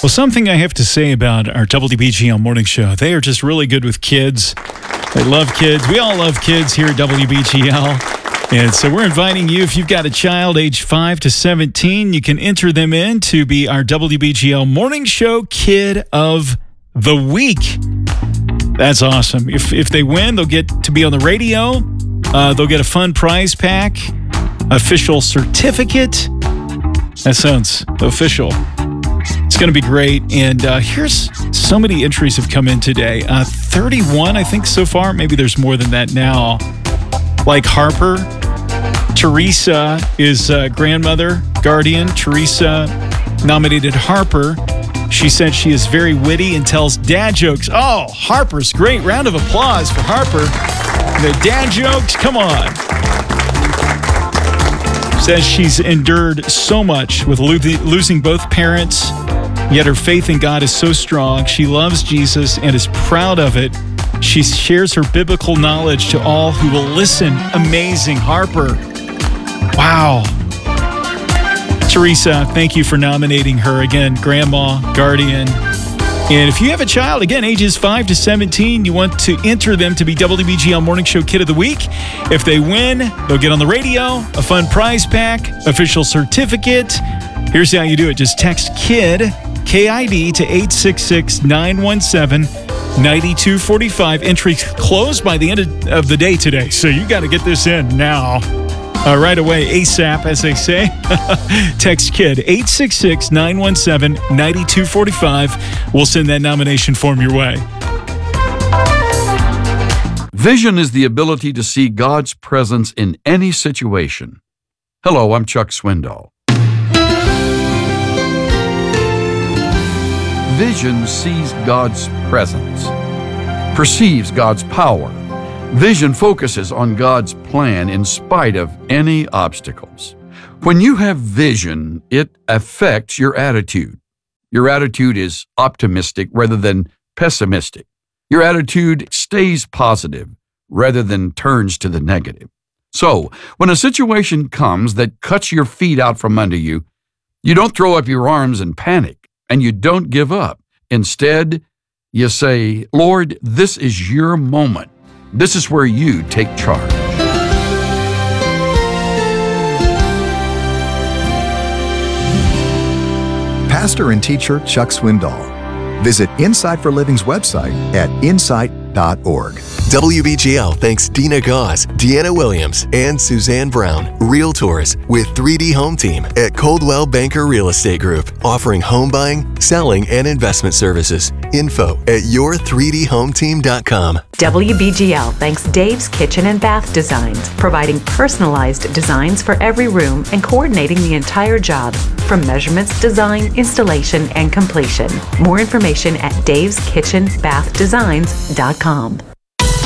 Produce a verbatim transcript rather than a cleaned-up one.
Well, something I have to say about our W B G L morning show, they are just really good with kids. They love kids. We all love kids here at W B G L. And so we're inviting you, if you've got a child age five to seventeen, you can enter them in to be our W B G L morning show kid of the week. That's awesome. If if they win, they'll get to be on the radio. Uh, they'll get a fun prize pack, official certificate. That sounds official. It's going to be great. And uh, here's so many entries have come in today. Uh, thirty-one, I think, so far. Maybe there's more than that now. Like Harper. Teresa is uh, grandmother, guardian. Teresa nominated Harper. She said she is very witty and tells dad jokes. Oh, Harper's great. Round of applause for Harper. The dad jokes, come on. Says she's endured so much with lo- losing both parents, yet her faith in God is so strong. She loves Jesus and is proud of it. She shares her biblical knowledge to all who will listen. Amazing, Harper. Wow. Teresa, thank you for nominating her. Again, grandma, guardian. And if you have a child, again, ages five to seventeen, you want to enter them to be W B G L Morning Show Kid of the Week. If they win, they'll get on the radio, a fun prize pack, official certificate. Here's how you do it. Just text KID, K I D, to eight six six, nine one seven, nine two four five. Entry closed by the end of the day today, so you got to get this in now. Uh, right away, ASAP, as they say. Text KID, eight six six, nine one seven, nine two four five. We'll send that nomination form your way. Vision is the ability to see God's presence in any situation. Hello, I'm Chuck Swindoll. Vision sees God's presence, perceives God's power. Vision focuses on God's plan in spite of any obstacles. When you have vision, it affects your attitude. Your attitude is optimistic rather than pessimistic. Your attitude stays positive rather than turns to the negative. So, when a situation comes that cuts your feet out from under you, you don't throw up your arms and panic, and you don't give up. Instead, you say, Lord, this is your moment. This is where you take charge. Pastor and teacher Chuck Swindoll. Visit Insight for Living's website at insight dot org. W B G L thanks Dina Gauze, Deanna Williams, and Suzanne Brown, Realtors with three D Home Team at Coldwell Banker Real Estate Group, offering home buying, selling, and investment services. Info at your three d home team dot com. W B G L thanks Dave's Kitchen and Bath Designs, providing personalized designs for every room and coordinating the entire job, from measurements, design, installation, and completion. More information at daves kitchen bath designs dot com.